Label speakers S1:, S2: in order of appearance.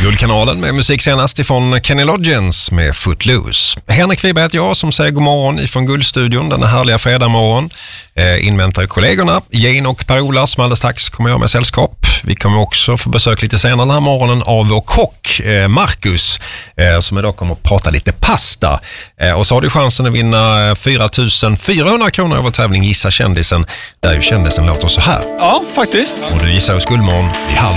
S1: Guldkanalen med musik senast ifrån Kenny Loggins med Footloose. Henrik Wiberg heter jag som säger god morgon ifrån Guldstudion denna härliga fredagmorgon. Inväntar kollegorna Jane och Per-Ola som alldeles strax kommer jag med sällskap. Vi kommer också få besök lite senare den här morgonen av vår kock Marcus som idag kommer att prata lite pasta. Och så har du chansen att vinna 4 400 kronor över tävling Gissa kändisen, där ju kändisen låter så här.
S2: Ja, faktiskt.
S1: Och du gissar hos Guldmorgon i halv